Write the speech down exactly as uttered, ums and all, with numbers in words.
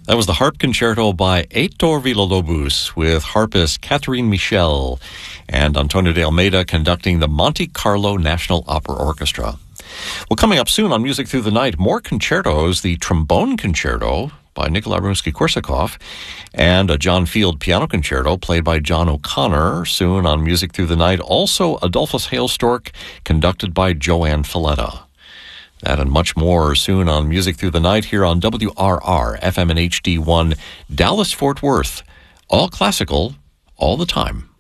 That was the Harp Concerto by Heitor Villa-Lobos with harpist Catherine Michel and Antonio de Almeida conducting the Monte Carlo National Opera Orchestra. Well, coming up soon on Music Through the Night, more concertos, the Trombone Concerto by Nikolai Rimsky-Korsakov and a John Field Piano Concerto played by John O'Connor soon on Music Through the Night. Also, Adolphus Hailstork conducted by Joanne Falletta. That and much more soon on Music Through the Night here on W R R, F M and H D one, Dallas-Fort Worth. All classical, all the time.